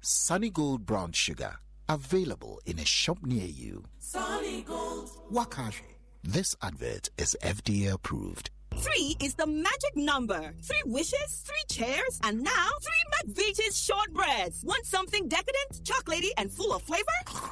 Sunny Gold Brown Sugar. Available in a shop near you. Sunny Gold. Wakashi. This advert is FDA approved. 3 is the magic number. 3 wishes, 3 chairs, and now 3 McVitie's shortbreads. Want something decadent, chocolatey, and full of flavor?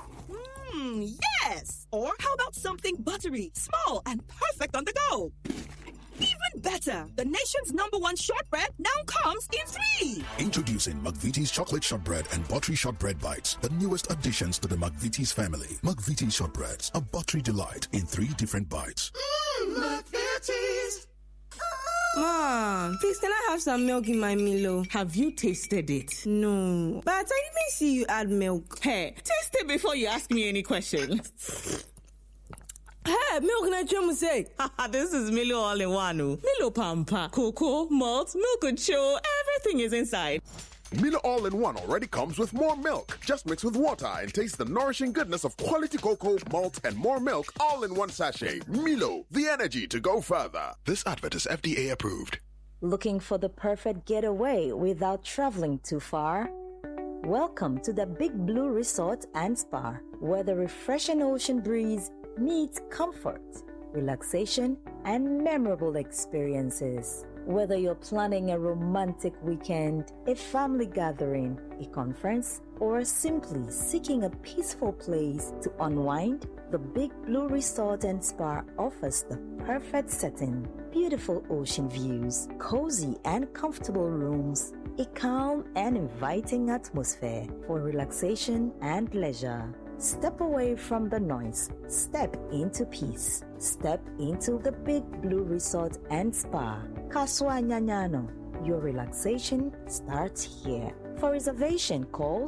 Yes! Or how about something buttery, small, and perfect on the go? Even better, the nation's #1 shortbread now comes in 3. Introducing McVitie's chocolate shortbread and buttery shortbread bites, the newest additions to the McVitie's family. McVitie's shortbreads, a buttery delight in 3 different bites. McVitie's. Mom, please, can I have some milk in my Milo? Have you tasted it? No, but I didn't see you add milk. Hey, taste it before you ask me any questions. Hey, milk na chemu say. This is Milo all-in-one. Milo Pampa, cocoa, malt, milk and show, everything is inside. Milo All-in-One already comes with more milk. Just mix with water and taste the nourishing goodness of quality cocoa, malt, and more milk all in one sachet. Milo, the energy to go further. This advert is FDA approved. Looking for the perfect getaway without traveling too far? Welcome to the Big Blue Resort and Spa, where the refreshing ocean breeze meets comfort, relaxation, and memorable experiences. Whether you're planning a romantic weekend, a family gathering, a conference, or simply seeking a peaceful place to unwind, the Big Blue Resort and Spa offers the perfect setting. Beautiful ocean views, cozy and comfortable rooms, a calm and inviting atmosphere for relaxation and leisure. Step away from the noise. Step into peace. Step into the Big Blue Resort and Spa. Kaswa Nyanyano. Your relaxation starts here. For reservation, call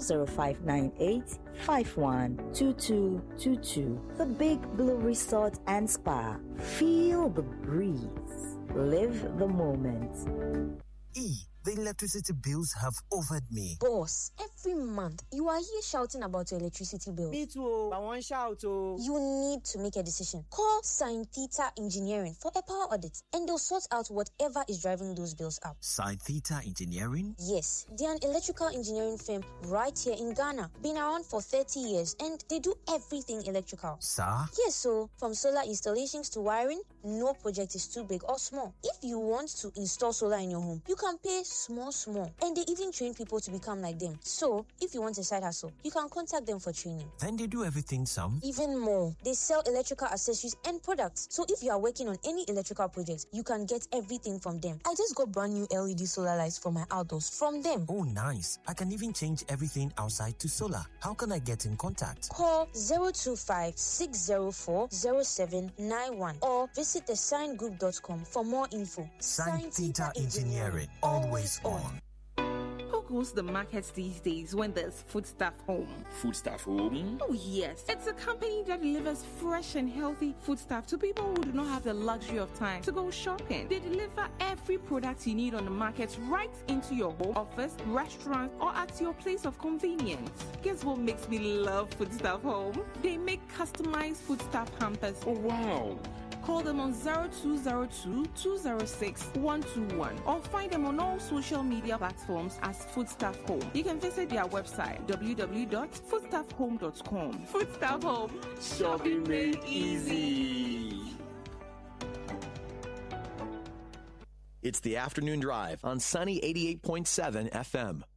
0598-512222. The Big Blue Resort and Spa. Feel the breeze. Live the moment. The electricity bills have offered me. Boss, every month you are here shouting about your electricity bill. Me too. I want shout. You need to make a decision. Call Sign Theta Engineering for a power audit, and they'll sort out whatever is driving those bills up. Sign Theta Engineering? Yes, they're an electrical engineering firm right here in Ghana. Been around for 30 years, and they do everything electrical. Sir? Yes, so from solar installations to wiring, no project is too big or small. If you want to install solar in your home, you can pay small, and they even train people to become like them. So if you want a side hustle, you can contact them for training. Then they do everything, Sam? Even more. They sell electrical accessories and products. So if you are working on any electrical projects, you can get everything from them. I just got brand new LED solar lights for my outdoors from them. Oh, nice. I can even change everything outside to solar. How can I get in contact? Call 025-604-0791 or visit thesigngroup.com for more info. Sign Theta Engineering. Always on. Who goes to the markets these days when there's Foodstuff Home? Foodstuff Home? Oh yes, it's a company that delivers fresh and healthy foodstuff to people who do not have the luxury of time to go shopping. They deliver every product you need on the market right into your home, office, restaurant, or at your place of convenience. Guess what makes me love Foodstuff Home? They make customized foodstuff hampers. Oh wow! Call them on 0202-206-121 or find them on all social media platforms as Foodstuff Home. You can visit their website www.foodstuffhome.com. Foodstuff Home, shopping made easy. It's the afternoon drive on Sunny 88.7 FM.